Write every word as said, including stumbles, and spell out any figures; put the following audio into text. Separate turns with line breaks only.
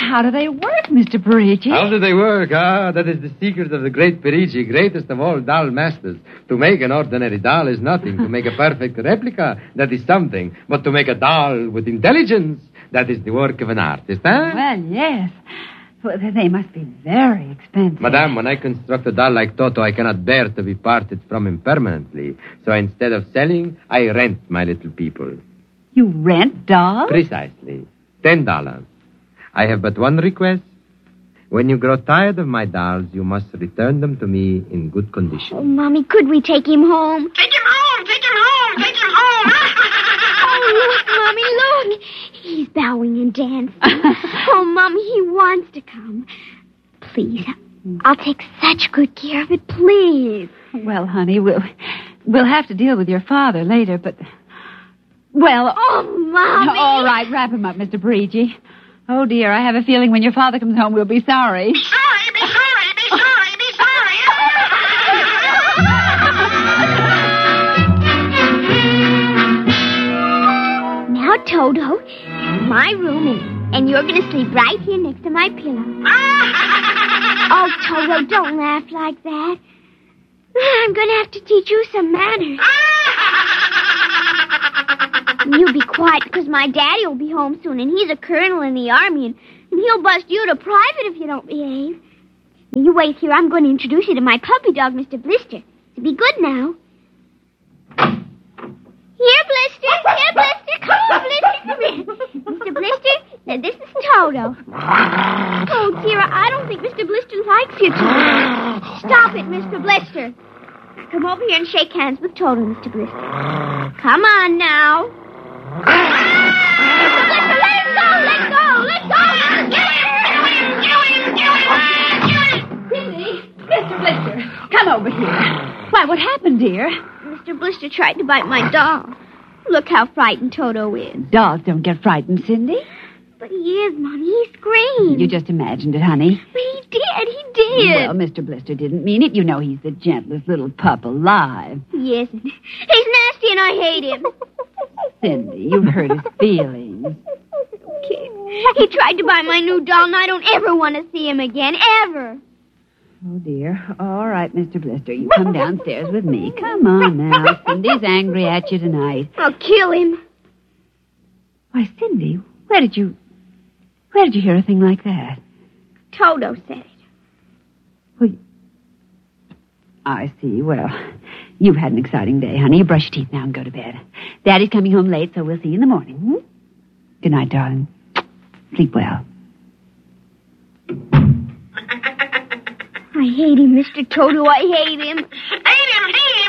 how do they work, Mister Parigi?
How do they work? Ah, that is the secret of the great Parigi, greatest of all doll masters. To make an ordinary doll is nothing. To make a perfect replica, that is something. But to make a doll with intelligence, that is the work of an artist, huh?
Well, yes. Well, they must be very expensive.
Madame, when I construct a doll like Toto, I cannot bear to be parted from him permanently. So instead of selling, I rent my little people.
You rent dolls?
Precisely. Ten dollars. I have but one request. When you grow tired of my dolls, you must return them to me in good condition.
Oh, Mommy, could we take him home?
Take him home! Take him home! Take him home!
Oh, look, Mommy, look. He's bowing and dancing. Oh, Mommy, he wants to come. Please, I'll take such good care of it, please.
Well, honey, we'll, we'll have to deal with your father later, but... Well...
Oh, Mommy!
All right, wrap him up, Mister Parigi. Oh, dear, I have a feeling when your father comes home, we'll be sorry.
Be sorry, be sorry, be sorry, be sorry.
Now, Toto, my room, and, and you're going to sleep right here next to my pillow. Oh, Toto, don't laugh like that. I'm going to have to teach you some manners. You be quiet, because my daddy will be home soon, and he's a colonel in the army, and, and he'll bust you to private if you don't behave. Now, you wait here. I'm going to introduce you to my puppy dog, Mister Blister. So be good now. Here, Blister. Here, Blister. Come on, Blister. Come here. Mister Blister, now this is Toto. Oh, dear, I don't think Mister Blister likes you too. Stop it, Mister Blister. Come over here and shake hands with Toto, Mister Blister. Come on now. Mister Blister, let him go. Let go. Let go.
Cindy, Mister Blister, come over here. Why, what happened, dear?
Mister Blister tried to bite my doll. Look how frightened Toto is.
Dolls don't get frightened, Cindy.
But he is, Mommy. He screamed.
You just imagined it, honey.
But he did. He did.
Well, Mister Blister didn't mean it. You know he's the gentlest little pup alive.
He isn't. He's nasty and I hate him.
Cindy, you've hurt his feelings.
Kid. He tried to buy my new doll, and I don't ever want to see him again. Ever.
Oh, dear. All right, Mister Blister. You come downstairs with me. Come on now. Cindy's angry at you tonight.
I'll kill him.
Why, Cindy, where did you... Where did you hear a thing like that?
Toto said it.
Well, I see. Well, you've had an exciting day, honey. You brush your teeth now and go to bed. Daddy's coming home late, so we'll see you in the morning. Hmm? Good night, darling. Sleep well.
I hate him, Mister Toto. I hate him.